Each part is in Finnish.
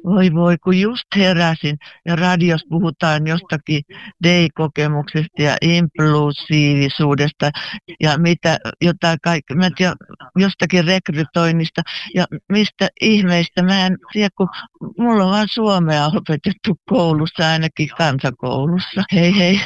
Voi voi, kun just heräsin ja radiossa puhutaan jostakin DEI-kokemuksesta ja impulsiivisuudesta ja mitä jotain kaikkea, mä en tiedä, jostakin rekrytoinnista ja mistä ihmeistä. Mä en tiedä, kun mulla on vaan suomea opetettu koulussa, ainakin kansakoulussa. Hei hei.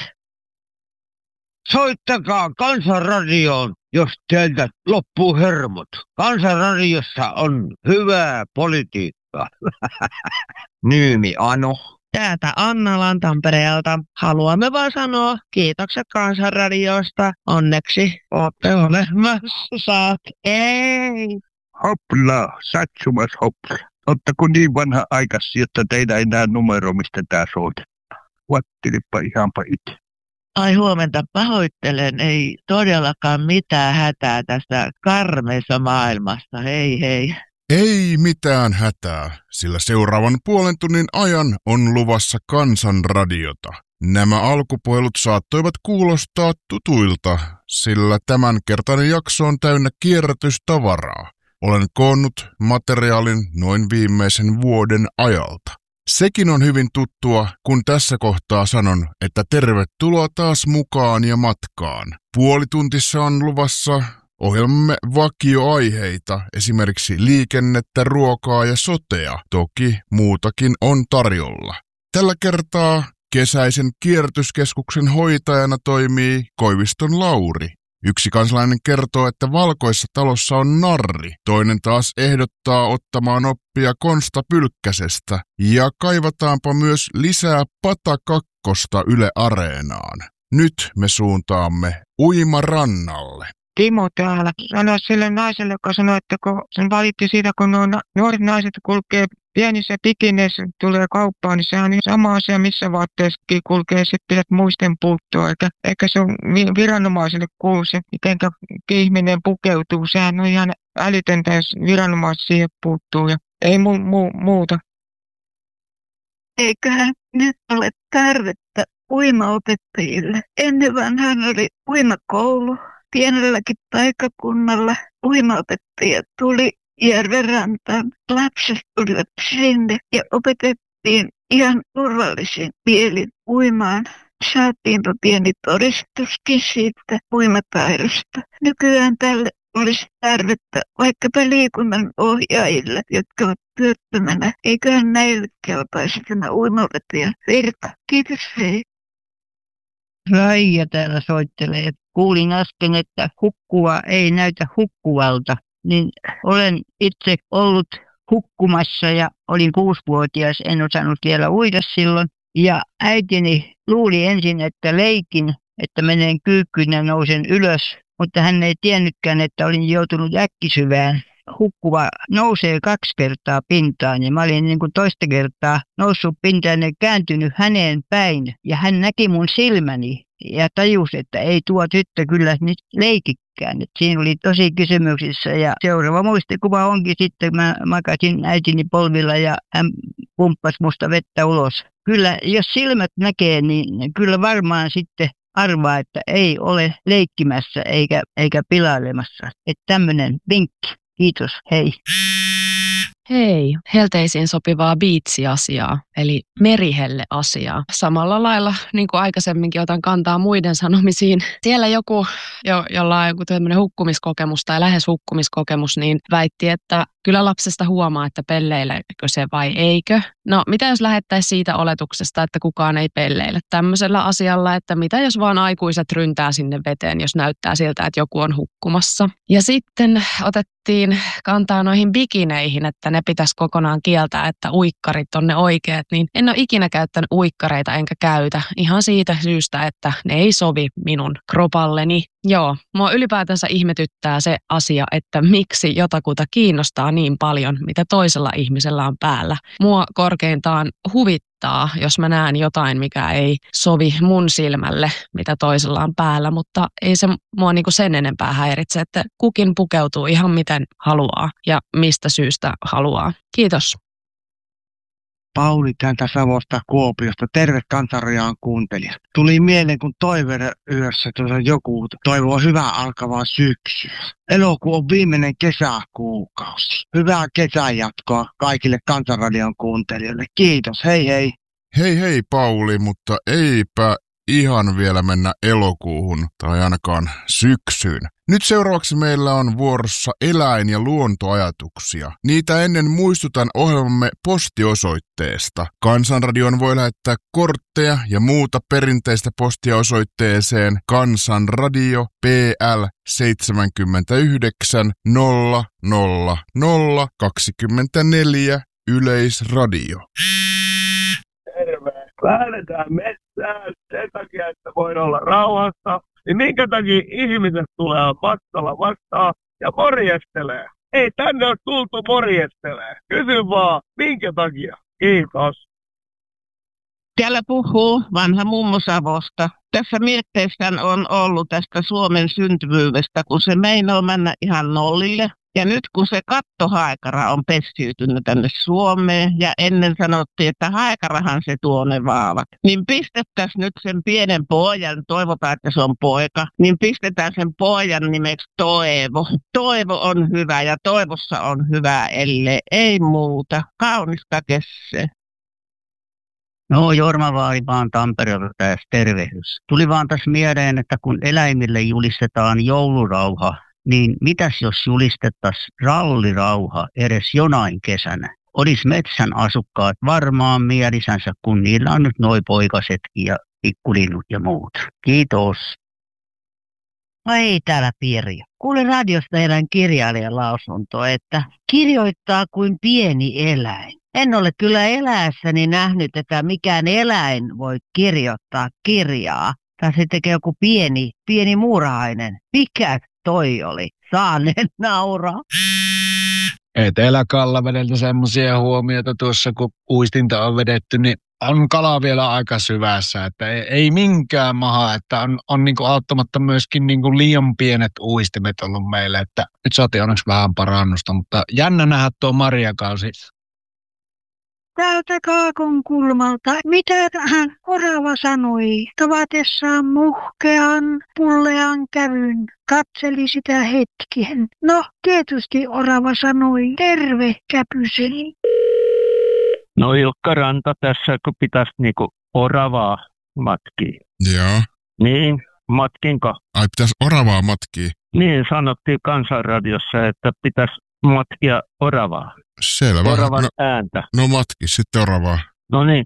Soittakaa Kansanradioon, jos teiltä loppuu hermot. Kansanradiossa on hyvää politiikkaa. Nyymi Ano. Täältä Annalan Tampereelta. Haluamme vaan sanoa kiitokset Kansanradiosta. Onneksi olette olemassa. Ei. Hopla, satsumas hopla. Ottako niin vanha aikasi, jotta teillä ei näe numero, mistä tää soitetaan? Vattelipa ihanpa itse. Ai huomenta, pahoittelen, ei todellakaan mitään hätää tässä karmeessa maailmassa, hei hei. Ei mitään hätää, sillä seuraavan puolen tunnin ajan on luvassa Kansanradiota. Nämä alkupuhelut saattoivat kuulostaa tutuilta, sillä tämänkertainen jakso on täynnä kierrätystavaraa. Olen koonnut materiaalin noin viimeisen vuoden ajalta. Sekin on hyvin tuttua, kun tässä kohtaa sanon, että tervetuloa taas mukaan ja matkaan. Puolituntissa on luvassa ohjelmamme vakioaiheita, esimerkiksi liikennettä, ruokaa ja sotea. Toki muutakin on tarjolla. Tällä kertaa kesäisen kierrätyskeskuksen hoitajana toimii Koiviston Lauri. Yksi kansalainen kertoo, että Valkoissa talossa on narri. Toinen taas ehdottaa ottamaan oppia Konsta Pylkkäsestä. Ja kaivataanpa myös lisää Pata kakkosta Yle Areenaan. Nyt me suuntaamme Uimarannalle. Timo täällä sanoi sille naiselle, joka sanoi, että kun sen valitti siitä, kun nuoret naiset kulkee pienissä bikineissä, tulee kauppaan, niin sehän on sama asia, missä vaatteessakin kulkee, sitten pidät muisten puuttua, eikä se on viranomaisille kuulu se, miten ihminen pukeutuu. Sehän on ihan älytöntä, jos viranomaiset siihen puuttuu ja ei muuta. Eiköhän nyt ole tarvetta uimaopettajille. Ennen vanhaan oli uimakoulu. Pienelläkin paikakunnalla uimaopettaja tuli järvenrantaan. Lapset tulivat sinne ja opetettiin ihan turvallisin mielin uimaan. Saatiinpa pieni todistuskin siitä uimataidosta. Nykyään tälle olisi tarvetta vaikkapa liikunnan ohjaajille, jotka ovat työttömänä. Eiköhän näille kelpaisi tämä uimaopettajan virka. Kiitos, hei. Raija täällä soittelee. Kuulin äsken, että hukkuva ei näytä hukkuvalta. Niin olen itse ollut hukkumassa ja olin 6-vuotias, en osannut vielä uida silloin. Ja äitini luuli ensin, että leikin, että menen kyykkyyn ja nousen ylös, mutta hän ei tiennytkään, että olin joutunut äkkisyvään. Hukkuva nousee 2 kertaa pintaan ja mä olin niin kuin toista kertaa noussut pintaan ja kääntynyt häneen päin. Ja hän näki mun silmäni ja tajusi, että ei tuo tyttö kyllä nyt leikikään. Et siinä oli tosi kysymyksissä ja seuraava muistikuva onkin sitten, mä makasin äitini polvilla ja hän pumppasi musta vettä ulos. Kyllä jos silmät näkee, niin kyllä varmaan sitten arvaa, että ei ole leikkimässä eikä pilailemassa. Että tämmöinen vinkki. Kiitos, hei. Hei, helteisiin sopivaa biitsiasiaa, eli merihelle-asiaa. Samalla lailla, niin kuin aikaisemminkin, otan kantaa muiden sanomisiin. Siellä joku, jolla on joku tämmöinen hukkumiskokemus tai lähes hukkumiskokemus, niin väitti, että kyllä lapsesta huomaa, että pelleileekö se vai eikö. No, mitä jos lähettäisiin siitä oletuksesta, että kukaan ei pelleile tämmöisellä asialla, että mitä jos vaan aikuiset ryntää sinne veteen, jos näyttää siltä, että joku on hukkumassa. Ja sitten otettiin kantaa noihin bikineihin, että ne pitäisi kokonaan kieltää, että uikkarit on ne oikeat, niin en ole ikinä käyttänyt uikkareita enkä käytä ihan siitä syystä, että ne ei sovi minun kropalleni. Joo, mua ylipäätänsä ihmetyttää se asia, että miksi jotakuta kiinnostaa niin paljon, mitä toisella ihmisellä on päällä. Mua korkeintaan huvittaa, jos mä näen jotain, mikä ei sovi mun silmälle, mitä toisella on päällä, mutta ei se mua niinku sen enempää häiritse, että kukin pukeutuu ihan miten haluaa ja mistä syystä haluaa. Kiitos. Pauli täältä Savosta Kuopiosta. Terve Kansanradion kuuntelija. Tuli mieleen, kun toiveiden yössä joku toivoo hyvää alkavaa syksyä. Elokuu on viimeinen kesäkuukausi. Hyvää kesän jatkoa kaikille Kansanradion kuuntelijoille. Kiitos, hei hei. Hei hei Pauli, mutta eipä ihan vielä mennä elokuuhun tai ainakaan syksyyn. Nyt seuraavaksi meillä on vuorossa eläin- ja luontoajatuksia. Niitä ennen muistutan ohjelmamme postiosoitteesta. Kansanradion voi lähettää kortteja ja muuta perinteistä postia osoitteeseen Kansanradio PL 79 00024 Yleisradio. Terve. Lähdetään metsään sen takia, että voin olla rauhassa. Niin minkä takia ihmiset tulee matkalla vastaan ja morjestelee? Ei tänne ole tultu morjestelee. Kysy vaan, minkä takia? Kiitos. Täällä puhuu vanha mummo Savosta. Tässä mietteessä on ollut tästä Suomen syntyvyydestä, kun se meinaa mennä ihan nollille. Ja nyt kun se kattohaikara on pesiytynyt tänne Suomeen ja ennen sanottiin, että haikarahan se tuo ne vaavat, niin pistettäisiin nyt sen pienen pojan, toivotaan, että se on poika, niin pistetään sen pojan nimeksi Toivo. Toivo on hyvä ja toivossa on hyvä, ellei ei muuta. Kaunista kesää. No, Jorma vaan Tampereelta tässä tervehdys. Tuli vaan tässä mieleen, että kun eläimille julistetaan joulurauha, niin mitäs jos julistettaisiin rallirauha edes jonain kesänä? Olis metsän asukkaat varmaan mielisänsä, kun niillä on nyt noi poikasetkin ja pikkulinnut ja muut. Kiitos. No ei täällä Pirjo. Kuulin radiosta erään kirjailijan lausuntoa, että kirjoittaa kuin pieni eläin. En ole kyllä eläessäni nähnyt, että mikään eläin voi kirjoittaa kirjaa. Tai se tekee joku pieni muurahainen. Mikä toi oli? Saaneen nauraa. Etelä-Kallavedeltä semmoisia huomioita tuossa, kun uistinta on vedetty, niin on kala vielä aika syvässä, että ei minkään maha, että on niinku auttamatta myöskin niinku liian pienet uistimet ollut meille, että nyt saatiin onneksi vähän parannusta, mutta jännä nähdä tuo marjakausi. Täältä Kaakon kulmalta. Mitä hän orava sanoi? Tavatessaan muhkean, pullean kävyn. Katseli sitä hetken. No, tietysti orava sanoi, terve käpyseni. No Ilkka Ranta tässä, kun pitäisi niinku oravaa matkia. Joo. Niin, matkinko? Ai pitäisi oravaa matkia? Niin, sanottiin Kansanradiossa, että pitäisi matkia oravaa. Selvä. Oravan ääntä. No matki, sitten oravaa. No niin.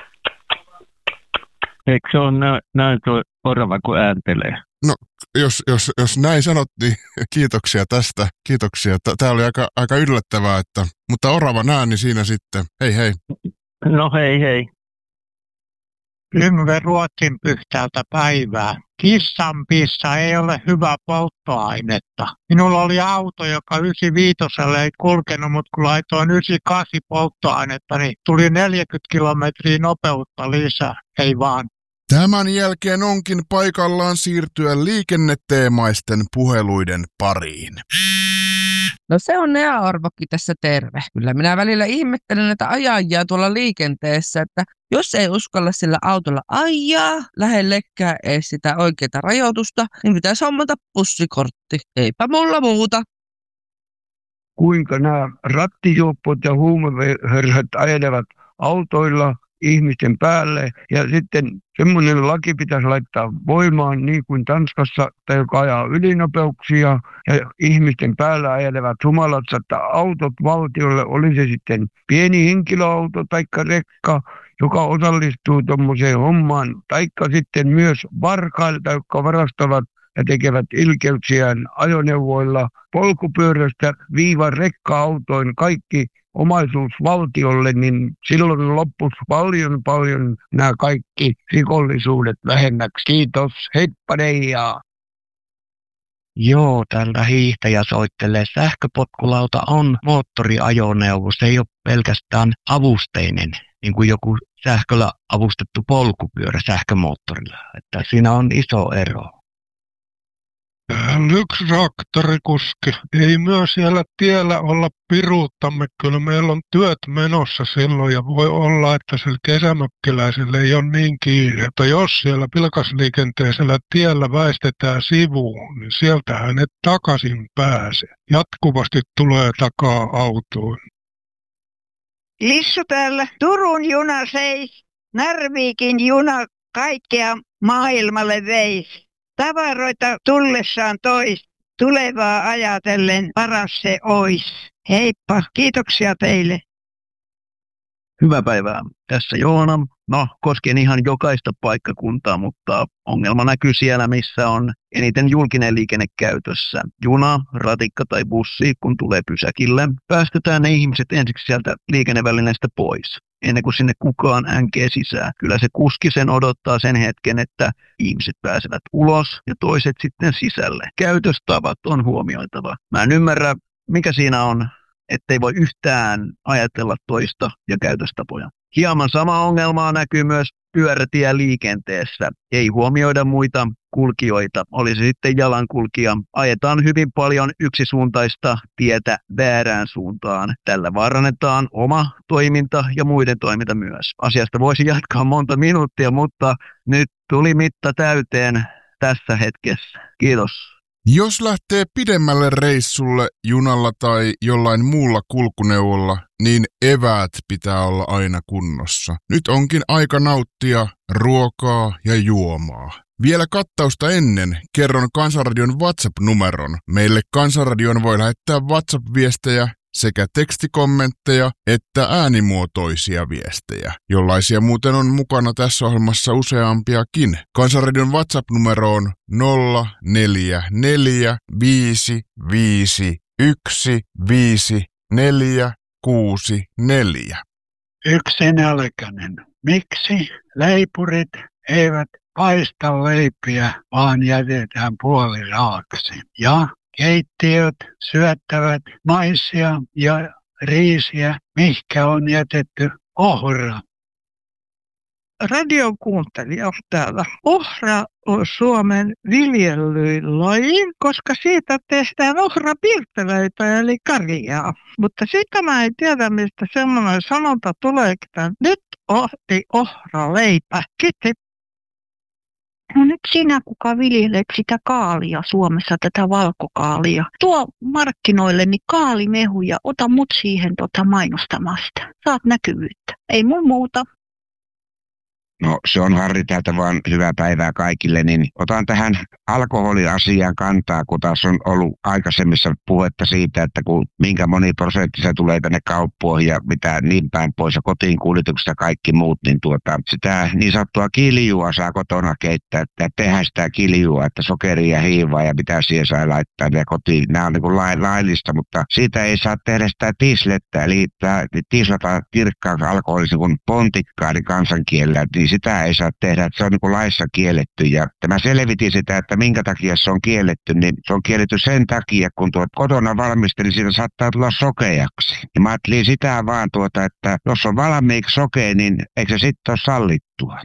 Eikö se ole näin tuo orava, kun ääntelee? No, jos näin sanot, niin kiitoksia tästä. Kiitoksia. Tämä oli aika yllättävää, mutta oravan ääni siinä sitten. Hei hei. No hei hei. Yngve Ruotsin Pyhtäältä päivää. Kissan pissa ei ole hyvä polttoainetta. Minulla oli auto, joka 95 ei kulkenut, mutta kun laitoin 98 polttoainetta, niin tuli 40 kilometriä nopeutta lisää. Ei vaan. Tämän jälkeen onkin paikallaan siirtyä liikenneteemaisten puheluiden pariin. No se on Nea Orvokin tässä terve. Kyllä minä välillä ihmettelen näitä ajajia tuolla liikenteessä, että jos ei uskalla sillä autolla ajaa lähellekään edes sitä oikeaa rajoitusta, niin pitäisi hommata bussikortti. Eipä mulla muuta. Kuinka nämä rattijuoppot ja huumeherrat ajelevat autoilla ihmisten päälle ja sitten semmoinen laki pitäisi laittaa voimaan niin kuin Tanskassa, tai joka ajaa ylinopeuksia ja ihmisten päällä ajelevat humalat, että autot valtiolle, oli se sitten pieni henkilöauto tai rekka, joka osallistuu tuommoiseen hommaan, taikka sitten myös varkailta, jotka varastavat ja tekevät ilkeyksiään ajoneuvoilla polkupyörästä viivan rekka-autoin kaikki omaisuus valtiolle, niin silloin loppuisi paljon nämä kaikki rikollisuudet vähemmäksi. Kiitos, heippa deijaa. Joo, täällä hiihtäjä soittelee. Sähköpotkulauta on moottoriajoneuvo. Se ei ole pelkästään avusteinen, niin kuin joku sähköllä avustettu polkupyörä sähkömoottorilla. Että siinä on iso ero. Yksi traktorikuski. Ei myös siellä tiellä olla piruuttamme. Kyllä meillä on työt menossa silloin ja voi olla, että sillä kesämökkiläisellä ei ole niin kiire. Että jos siellä vilkasliikenteisellä tiellä väistetään sivuun, niin sieltähän et takaisin pääse. Jatkuvasti tulee takaa autoon. Lissu täällä. Turun juna seis. Narvikin juna kaikkea maailmalle veisi. Tavaroita tullessaan tois. Tulevaa ajatellen paras se ois. Heippa, kiitoksia teille. Hyvää päivää. Tässä Joona. No, koskien ihan jokaista paikkakuntaa, mutta ongelma näkyy siellä, missä on eniten julkinen liikenne käytössä. Juna, ratikka tai bussi, kun tulee pysäkille, päästetään ne ihmiset ensiksi sieltä liikennevälineestä pois, ennen kuin sinne kukaan änkee sisään. Kyllä se kuski sen odottaa sen hetken, että ihmiset pääsevät ulos ja toiset sitten sisälle. Käytöstavat on huomioitava. Mä en ymmärrä, mikä siinä on, ettei voi yhtään ajatella toista ja käytöstapoja. Hieman sama ongelmaa näkyy myös pyörätieliikenteessä. Ei huomioida muita kulkijoita, oli se sitten jalankulkija. Ajetaan hyvin paljon yksisuuntaista tietä väärään suuntaan. Tällä vaarannetaan oma toiminta ja muiden toiminta myös. Asiasta voisi jatkaa monta minuuttia, mutta nyt tuli mitta täyteen tässä hetkessä. Kiitos. Jos lähtee pidemmälle reissulle junalla tai jollain muulla kulkuneuvolla, niin eväät pitää olla aina kunnossa. Nyt onkin aika nauttia ruokaa ja juomaa. Vielä kattausta ennen kerron Kansanradion WhatsApp-numeron. Meille Kansanradion voi lähettää WhatsApp-viestejä sekä tekstikommentteja että äänimuotoisia viestejä, jollaisia muuten on mukana tässä ohjelmassa useampiakin. Kansanradion WhatsApp-numero on 044 551 5464. Yksi nälkäinen. Miksi leipurit eivät paista leipiä, vaan jätetään puoliraaksi? Ja keittiöt syöttävät maisia ja riisiä, mihkä on jätetty ohra. Radion kuuntelija täällä. Ohra on Suomen viljellyin laji, koska siitä tehdään ohrapirtelöitä eli karjaa. Mutta sitä mä en tiedä, mistä semmoinen sanonta tulee, että nyt ohti ohraleipä. Kiitos. No nyt sinä, kuka viljelet sitä kaalia Suomessa, tätä valkokaalia. Tuo markkinoilleni kaalimehu ja ota mut siihen mainostamasta. Saat näkyvyyttä. Ei mun muuta. No se on Harri täältä vaan hyvää päivää kaikille, niin otan tähän alkoholiasiaan kantaa, kun taas on ollut aikaisemmissa puhetta siitä, että kun minkä moni prosentti se tulee tänne kauppoihin ja mitä niin päin pois ja kotiin kuljetukset ja kaikki muut, niin sitä niin sanottua kiljua saa kotona keittää, että tehdään sitä kiljua, että sokeria ja hiivaa ja mitä siihen saa laittaa ja kotiin. Nämä on niin kuin laillista, mutta siitä ei saa tehdä sitä tislettä, eli tislata kirkkaaksi alkoholisen kuin pontikkaa, eli kansankielellä, niin sitä ei saa tehdä, että se on niin kuin laissa kielletty. Ja mä selvitin sitä, että minkä takia se on kielletty, niin se on kielletty sen takia, kun kotona valmistelin, siitä saattaa tulla sokeaksi. Ja mä ajattelin sitä vaan että jos on valmiiksi sokea, niin eikö se sitten ole sallittua?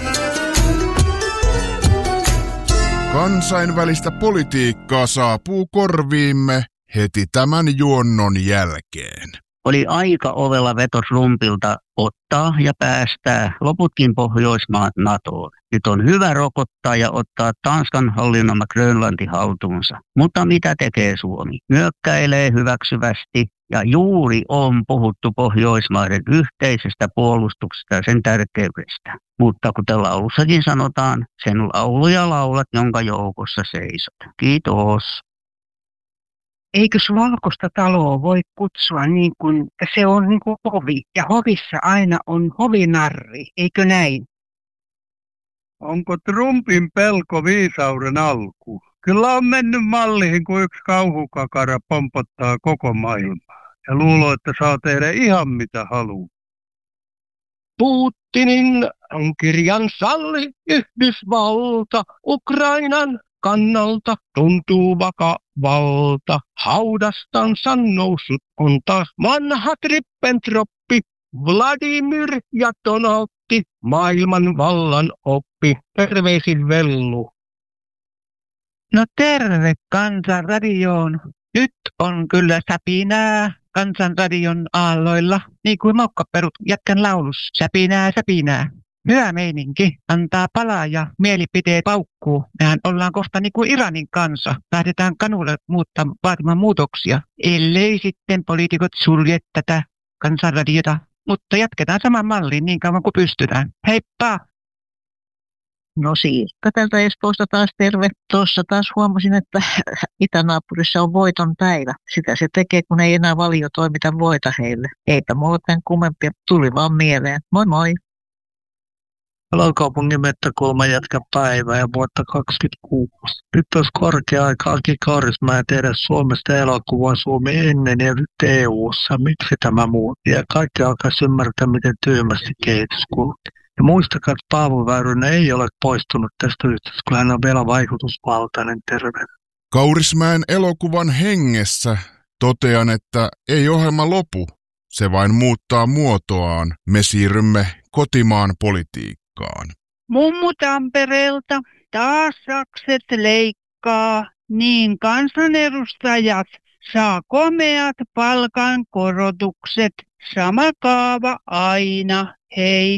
Kansainvälistä politiikkaa saapuu korviimme heti tämän juonnon jälkeen. Oli aika ovella veto Trumpilta ottaa ja päästää loputkin Pohjoismaat NATOon. Nyt on hyvä rokottaa ja ottaa Tanskan hallinnoma Grönlanti haltuunsa. Mutta mitä tekee Suomi? Nyökkäilee hyväksyvästi ja juuri on puhuttu Pohjoismaiden yhteisestä puolustuksesta ja sen tärkeydestä. Mutta kuten laulussakin sanotaan, sen lauluja laulat, jonka joukossa seisot. Kiitos. Eikös valkoista taloa voi kutsua niin kuin, että se on niin kuin hovi. Ja hovissa aina on hovinarri, eikö näin? Onko Trumpin pelko viisauden alku? Kyllä on mennyt malliin, kun yksi kauhukakara pompottaa koko maailmaa. Ja luulee, että saa tehdä ihan mitä haluaa. Putinin kirjan salli Yhdysvalta Ukrainan kannalta tuntuu vakavalta. Haudastansa noussut on taas vanha Trippentroppi, Vladimir ja Donaldi, maailman vallan oppi. Terveisin Vellu. No terve Kansanradioon. Nyt on kyllä säpinää Kansanradion aalloilla, niin kuin Maukkaperut jätkän laulus. Säpinää, säpinää. Hyvä meininki, antaa palaa ja mielipiteet paukkuu. Mehän ollaan kohta niin kuin Iranin kanssa. Lähdetään kanulle vaatimaan muutoksia, ellei sitten poliitikot sulje tätä Kansanradiota. Mutta jatketaan saman malliin niin kauan kuin pystytään. Heippa! No Siirkka tältä Espoosta taas terve. Tuossa taas huomasin, että itänaapurissa on voiton päivä. Sitä se tekee, kun ei enää Valio toimita voita heille. Eipä muuten kummempia, tuli vaan mieleen. Moi moi! Elokaupungin Mettäkulma jatka päivää ja vuotta 2026. Nyt olisi korkea aika Aki Kaurismäen tehdä Suomesta elokuvaa Suomi ennen ja nyt EU-ssa. Miksi tämä muutti? Ja kaikki alkaisi ymmärtää, miten tyhmästi kehitys kulkee. Ja muistakaa, että Paavo Väyrynen ei ole poistunut tästä yhteydessä, kun hän on vielä vaikutusvaltainen terve. Kaurismäen elokuvan hengessä totean, että ei ohjelma lopu. Se vain muuttaa muotoaan. Me siirrymme kotimaan politiikkaan. Mummu Tampereelta taas sakset leikkaa, niin kansanedustajat saa komeat palkankorotukset. Sama kaava aina, hei.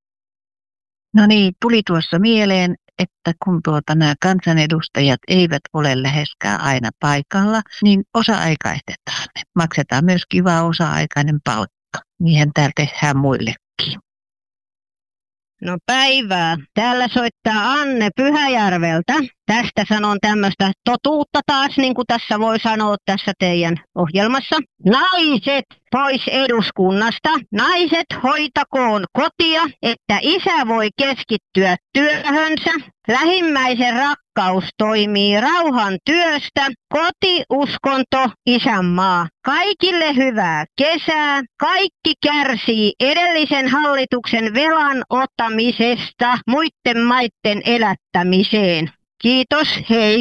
No niin, tuli tuossa mieleen, että kun nämä kansanedustajat eivät ole läheskään aina paikalla, niin osa-aikaistetaan ne. Maksetaan myös kiva osa-aikainen palkka. Niinhän täällä tehdään muillekin. No päivää. Täällä soittaa Anne Pyhäjärveltä. Tästä sanon tämmöistä totuutta taas, niin kuin tässä voi sanoa tässä teidän ohjelmassa. Naiset pois eduskunnasta. Naiset hoitakoon kotia, että isä voi keskittyä työhönsä. Lähimmäisen rakkaus toimii rauhan työstä. Koti, uskonto, isänmaa. Kaikille hyvää kesää. Kaikki kärsii edellisen hallituksen velan ottamisesta muiden maiden elättämiseen. Kiitos, hei.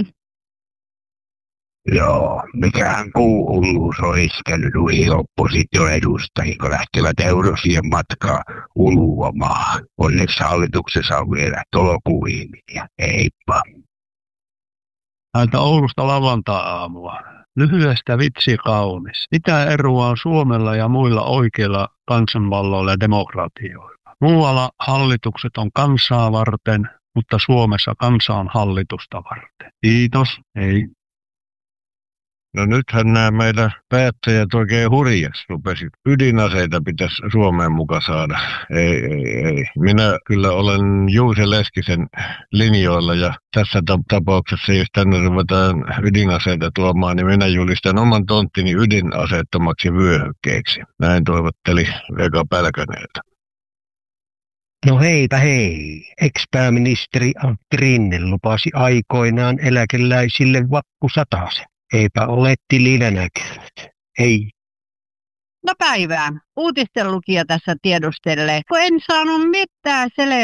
Joo, mikähän puuhulluus on iskenyt nuihin oppositioedustajiin, kun lähtevät eurosien matkaa uluamaan. Onneksi hallituksessa on vielä tolokuihmisiä. Heippa. Täältä Oulusta lavantai-aamua. Lyhyestä vitsi kaunis. Mitä eroa on Suomella ja muilla oikeilla kansanvalloilla ja demokratioilla? Muualla hallitukset on kansaa varten, mutta Suomessa kansa on hallitusta varten. Kiitos, hei. No nythän nämä meidän päättäjät oikein hurjaksi rupesivat. Ydinaseita pitäisi Suomeen mukaan saada. Ei. Minä kyllä olen Juuse Leskisen linjoilla ja tässä tapauksessa, jos tänne ruvetaan ydinaseita tuomaan, niin minä julistan oman tonttini ydinaseettomaksi vyöhykkeeksi. Näin toivotteli Vega Pälkäneeltä. No heipä hei. Ex-pääministeri Antti Rinne lupasi aikoinaan eläkeläisille vappusatasen. Eipä ole tilillä näkynyt. Ei. No päivää. Uutisten lukija tässä tiedustelee, kun en saanut mitään selvää